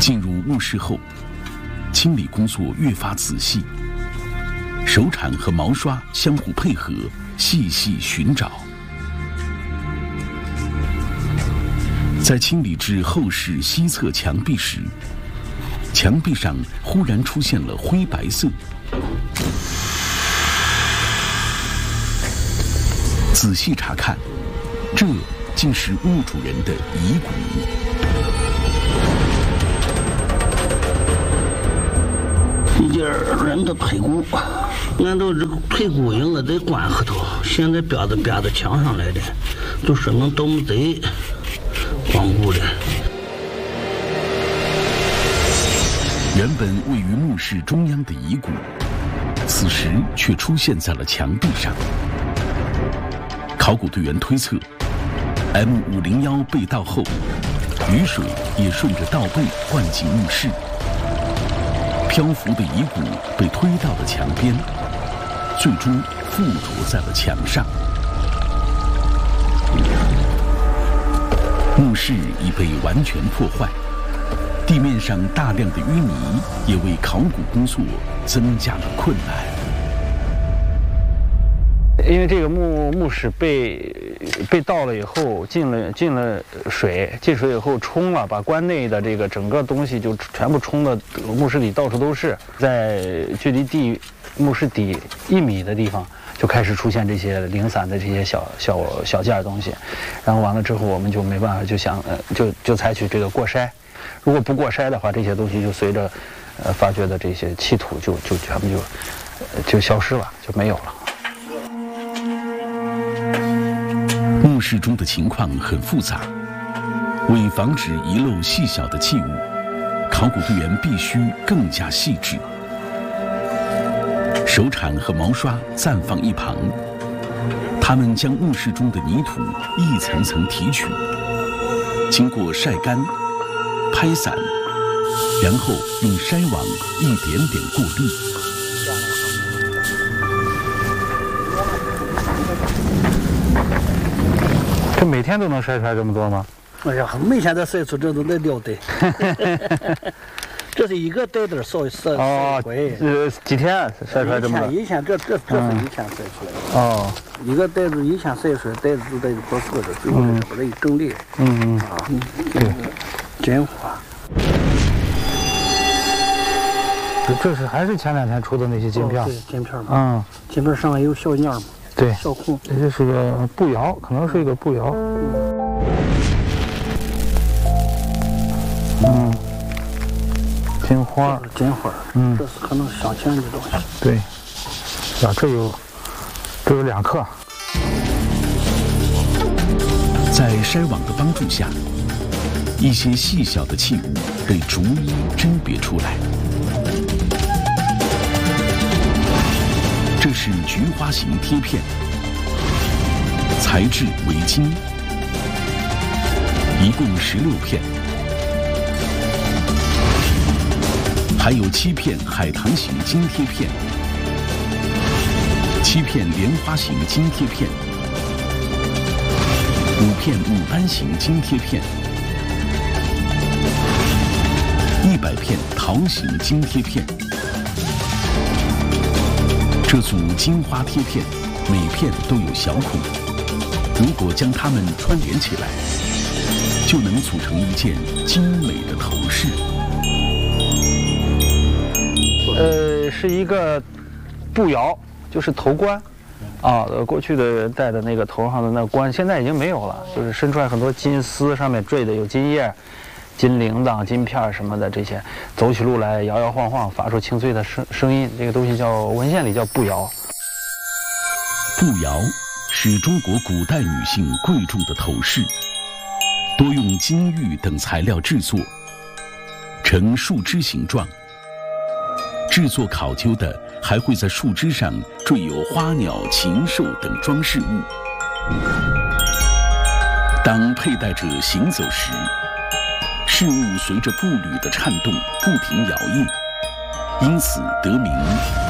进入墓室后，清理工作越发仔细，手铲和毛刷相互配合，细细寻找。在清理至后室西侧墙壁时，墙壁上忽然出现了灰白色。仔细查看，这竟是墓主人的遗骨。 一件人的腿骨，俺都这个腿骨应该在棺后头，现在别到墙上来的，就说明盗墓贼光顾的。 原本位于墓室中央的遗骨，此时却出现在了墙壁上。考古队员推测 ，M501被盗后，雨水也顺着盗背灌进墓室，漂浮的遗骨被推到了墙边，最终附着在了墙上。墓室已被完全破坏，地面上大量的淤泥也为考古工作增加了困难。 因为这个墓室被盗了以后，进了水，进水以后冲了，把棺内的这个整个东西就全部冲到墓室里，到处都是。在距离墓室底1米的地方，就开始出现这些零散的这些小件东西，然后完了之后，我们就没办法，就想就采取这个过筛。如果不过筛的话，这些东西就随着发掘的这些稀土就全部就消失了，就没有了。 墓室中的情况很复杂，为防止遗漏细小的器物，考古队员必须更加细致。手铲和毛刷暂放一旁，他们将墓室中的泥土一层层提取，经过晒干、拍散，然后用筛网一点点过滤。 这每天都能筛出来这么多吗？ 哎呀，每天再筛出这都得了得。这是一个袋子扫回。 几天筛出来这么多？ 一天这是一天筛出来的。 哦， 一个袋子一天筛出来，袋子就得多4个，最后把它一整理。对，真花。 这是还是前2天出的那些金片？ 对，金片嘛。金片上面有小眼嘛。 对， 小孔。 这是个步摇，可能是一个步摇。金花， 这是可能镶嵌的东西。 对，啊，这有2克。 在筛网的帮助下，一些细小的器物被逐一甄别出来。这是菊花形贴片，材质为金，一共16片，还有7片海棠形金贴片，7片莲花形金贴片，5片牡丹形金贴片，100片桃形金贴片。这组金花贴片，每片都有小孔，如果将它们串联起来，就能组成一件精美的头饰。 是一个步摇，就是头冠，过去的人戴的那个头上的那冠，现在已经没有了，就是伸出来很多金丝，上面缀的有金叶、金铃铛、金片什么的，这些走起路来摇摇晃晃，发出清脆的声音。这个东西文献里叫步摇。 步摇是中国古代女性贵重的头饰，多用金玉等材料制作，呈树枝形状。制作考究的还会在树枝上缀有花鸟、禽兽等装饰物。当佩戴者行走时，事物随着步履的颤动不停摇曳，因此得名